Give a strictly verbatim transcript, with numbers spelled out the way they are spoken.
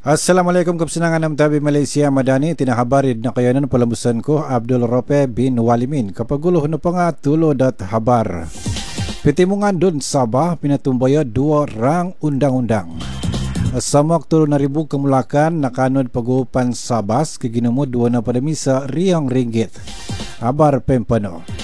Assalamualaikum kesenangan nam tabi Malaysia Madani tina habarid na kayanan palambusan ko Abdul Rope bin Walimin kapaguluh no panga tulo dat habar. Petimungan dun Sabah pinatumbaya dua rang undang-undang. Samak tulo na ribu kemulakan nakanod pagupan Sabas keginamod dua na pada misa riyang ringgit. Habar pempano.